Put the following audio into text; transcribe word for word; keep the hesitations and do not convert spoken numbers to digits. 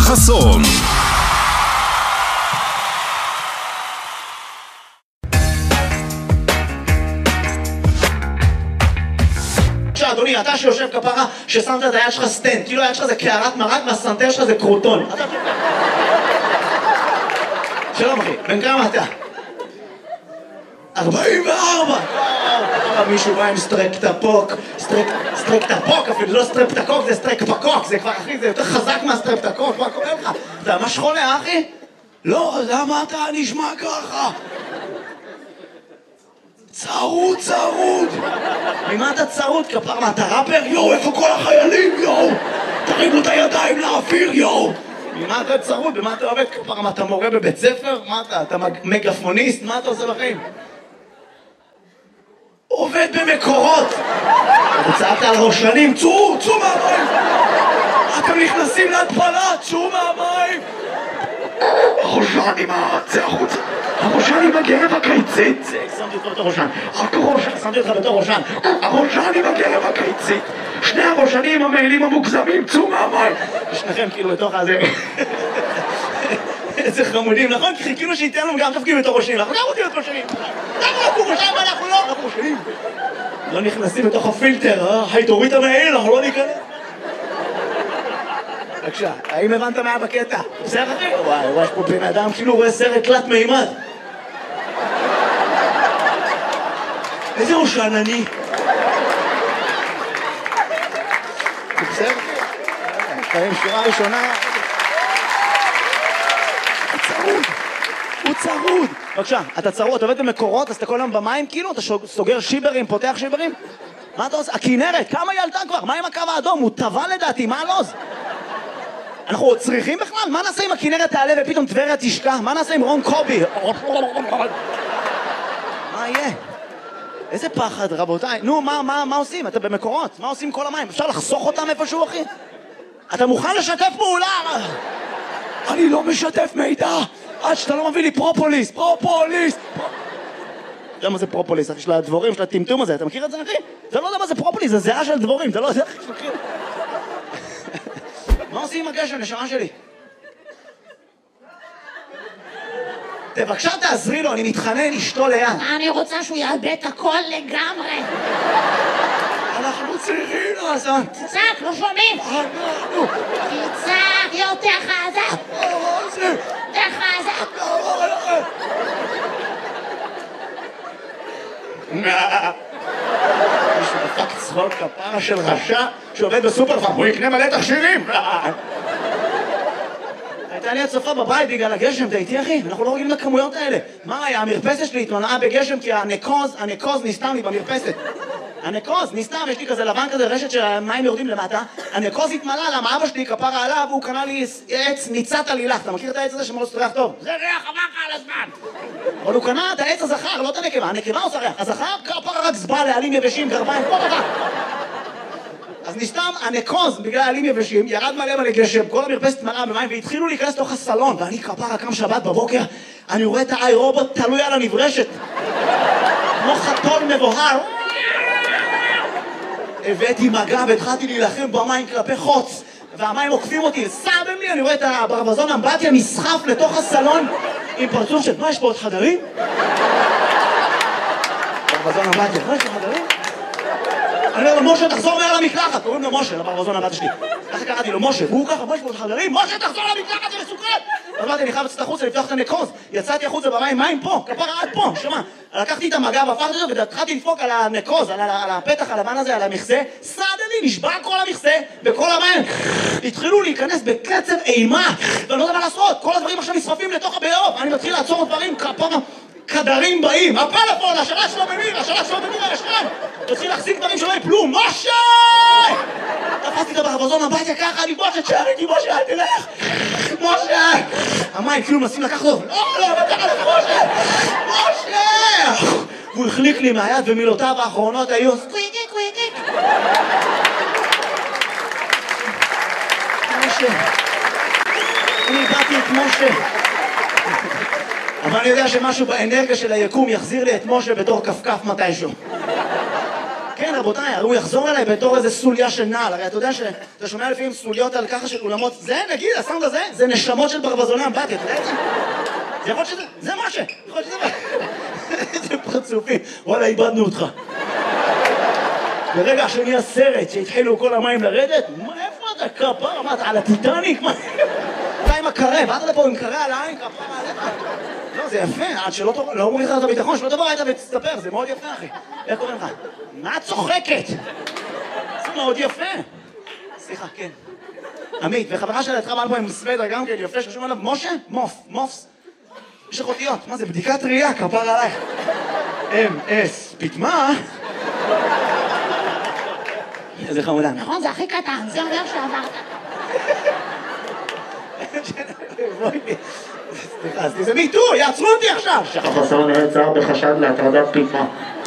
חסון. אדוני, אתה שיושב כפרה ששמת את היד שלך סטנד, כאילו היד שלך זה קערת מרק והסנטר שלך זה קרוטון. שלום אחי, בן כמה אתה? ארבעים וארבע! מישהו בא עם סטרקטפוק, סטרקטפוק אפילו, זה לא סטרפטקוק, זה סטרקפקוק, זה כבר אחי, זה יותר חזק מהסטרפטקוק, מה קורה לך? אתה ממש חולה אחי? לא, למה אתה נשמע ככה? צרוד, צרוד! ממה אתה צרוד? כפר, מה, אתה ראפר? יואו, איפה כל החיילים, יואו? תרימו את הידיים לאוויר, יואו! ממה אתה צרוד? במה אתה עובד? כפר, מה, אתה מורה בבית ספר? מה אתה? אתה מגפוניסט? מה אתה עושה בחיים? עובד במקורות! אתה צעקת על ראשנים, צאו, צאו מהמים! אתם נכנסים להתפלה, צאו מהמים! הראשנים, צא החוצה! הראשנים בגרב הקיצית! שמתי אותך בתור ראשן! רק הראשן, שמתי אותך בתור ראשן! הראשנים בגרב הקיצית! שני הראשנים המעילים המוגזמים, צאו מהמים! שניכם כאילו בתוך הזה... איזה חמודים, נכון? כי חיכינו שייתן לנו גם תפקיד בתור ראשנים, אנחנו גם רוצים להיות ראשנים! אנחנו לא ראשנים, אנחנו לא! אנחנו ראשנים! לא נכנסים בתוך הפילטר, אה? היי, תוריד את המעיל, אנחנו לא ניכנס! בבקשה, האם הבנת מה בקטע? בסדר אחי? וואי, וואי, יש פה בן אדם כאילו רואה סרט תלת מימד. איזה ראשן אני? בסדר אחי? חיים שורה ראשונה. הוא צרוד. הוא צרוד. בבקשה, אתה צרוד, אתה עובד במקורות, אז אתה כל היום במים כאילו? אתה סוגר שיברים, פותח שיברים? מה אתה עושה? הכינרת, כמה היא עלתה כבר? מה עם הקו האדום? הוא טבע לדעתי, מה הלוז? אנחנו צריכים בכלל? מה נעשה אם הכינרת תעלה ופתאום טבריה תשקע? מה נעשה עם רון קובי? מה יהיה? איזה פחד, רבותיי. נו, מה, מה, מה עושים? אתה במקורות. מה עושים כל המים? אפשר לחסוך אותם איפשהו, אחי? אתה מוכן לשתף פעולה? אני לא משתף מידע עד שאתה לא מביא לי פרופוליס. פרופוליס! אתה יודע מה זה פרופוליס, אחי? של הדבורים, של הטמטום הזה. אתה מכיר את זה, אחי? אתה לא יודע מה זה פרופוליס, זה זהה של דבורים. אתה לא יודע, אחי, שמכיר. מה עושים עם הגשם, נשמה שלי? בבקשה תעזרי לו, אני מתחנן אשתו ליד. אני רוצה שהוא יאבד את הכל לגמרי. אנחנו צריכים לעשות. תצעק, לא שומעים. אנחנו. תצעק יותר חזק. יותר חזק. מישהו דפק צחוק כפרה של רשע שעובד בסופרפארם, הוא יקנה מלא תכשירים. הייתה לי הצפה בבית בגלל הגשם, אתה איתי אחי? אנחנו לא רגילים לכמויות האלה. מה היה? המרפסת שלי התמלאה בגשם כי הנקוז, הנקוז נסתם לי במרפסת. הנקוז נסתם, יש לי כזה לבן כזה, רשת שהמים יורדים למטה. הנקוז התמלא, למה אבא שלי כפרה עליו, הוא קנה לי עץ ניצת עלילך. אתה מכיר את העץ הזה שמאוד ריח טוב? זה ריח עבר על הזמן. אבל הוא קנה את העץ הזכר, לא את הנקבה. הנקבה עושה ריח. הזכר כפרה רק זבא לעלים יבשים, גרביים, פה דבר. אז נסתם הנקוז בגלל העלים יבשים, ירד מלא מלא גשם, כל המרפסת מלאה במים והתחילו להיכנס לתוך הסלון. ואני כפרה קם שבת בבוקר, אני רואה את האי רובוט תלוי על הנברשת. כמו חתול מבוהר. הבאתי מגע והתחלתי להילחם במים כלפי חוץ והמים עוקפים אותי, סתם לי, אני רואה את הברווזון אמבטיה נסחף לתוך הסלון עם פרצוף של מה, יש פה עוד חדרים? ברווזון אמבטיה, מה יש פה חדרים? אני אומר לו, משה, תחזור מעל המקלחת. קוראים לו משה, לברווזון אמבטיה שלי. ככה קראתי לו, משה, והוא ככה, מה יש פה עוד חדרים? משה, תחזור למקלחת, זה מסוכן! אז אמרתי, אני חייב לצאת החוצה, לפתוח את הנקוז. יצאתי החוצה במים, מים פה, כפרה עד פה, שמה. לקחתי את המגע והפכתי אותו והתחלתי לדפוק על הנקוז, על הפתח הלבן הזה, על המכסה. סעד לי, נשבע כל המכסה, וכל המים התחילו להיכנס בקצב אימה, ואני לא יודע מה לעשות. כל הדברים עכשיו נשרפים לתוך הביוב. אני מתחיל לעצור דברים, כפרה, כדרים באים. הפלאפון, השלט שלו במיר, השלט שלו במיר הישן. התחיל להחזיק דברים שלא יפלו. משה! תפסתי את הברווזון אמבטיה ככה, אני משה, תשאר איתי, משה, אל תלך. משה! המים כאילו מנסים לקחת אותו. לא, לא, לקחת לך, משה! משה! הוא החליק לי מהיד ומילותיו האחרונות היו סקוויקי, קוויקי. משה. אני באתי את משה. אבל אני יודע שמשהו באנרגיה של היקום יחזיר לי את משה בתור כפכף מתישהו. כן, רבותיי, הוא יחזור אליי בתור איזה סוליה של נעל. הרי אתה יודע שאתה שומע לפעמים סוליות על ככה של אולמות, זה נגיד, הסאונד הזה, זה נשמות של ברווזוני אמבטיה, אתה יודע את זה? זה יכול להיות שזה, זה משה, יכול להיות שזה מה. זה פרצופים, וואלה, איבדנו אותך. ברגע שנהיה סרט שהתחילו כל המים לרדת, איפה אתה כפר? מה אתה על הטיטניק? אתה עם הקרה, באת לפה עם קרה על העין, כפר עליך. לא, זה יפה, עד שלא אומרים לך את הביטחון, שלא תבוא היית ותסתפר, זה מאוד יפה, אחי. איך קוראים לך? מה את צוחקת? זה מאוד יפה. סליחה, כן. עמית, וחברה שלה התחרה מעל פה עם סוודר גם כן יפה, ששום עליו, משה? מוף, מופס. יש לך אותיות, מה זה? בדיקת ראייה, כפר עלייך. אם אס, פתמה. איזה חמודה. נכון, זה הכי קטן, זה אומר שעברת. סליחה, זה מיטו, יעצרו אותי עכשיו! שחר חסון נעצר בחשד להטרדת פתמה.